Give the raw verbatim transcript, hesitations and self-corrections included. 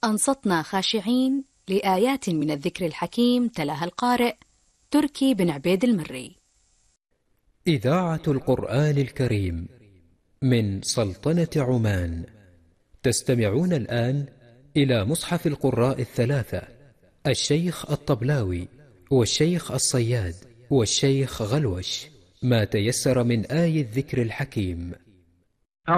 أنصتنا خاشعين لآيات من الذكر الحكيم تلاها القارئ تركي بن عبيد المري. إذاعة القرآن الكريم من سلطنة عمان. تستمعون الآن إلى مصحف القراء الثلاثة، الشيخ الطبلاوي والشيخ الصياد والشيخ غلوش، ما تيسر من آي الذكر الحكيم.